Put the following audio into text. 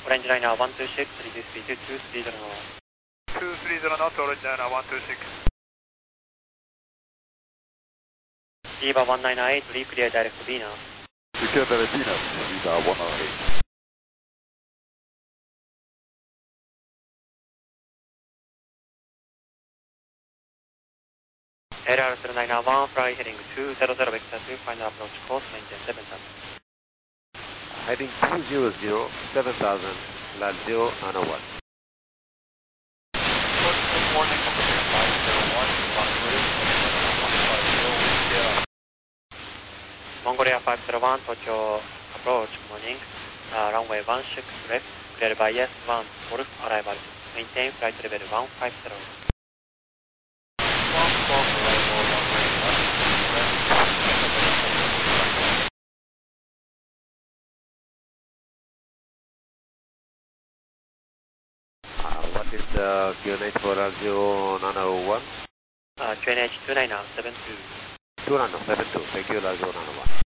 Orange Liner 126, reduce speed to 230 knots. 230 knots, Orange Liner 126. Viva 198, re-clear direct to Venus. Secure direct Venus, Viva 198. LR 0991, fly heading 200 vector 2, final approach course, maintain 7000. Heading 200, 7000, land 0 and 1. Good morning, Mongolia 501, Mongolia 501, Tokyo approach, morning, runway 16 left, clear by S1, Wolf arrival, maintain flight level 150. What is the QNH for RGO 901? QNH 29072. 2972, thank you, RGO 901.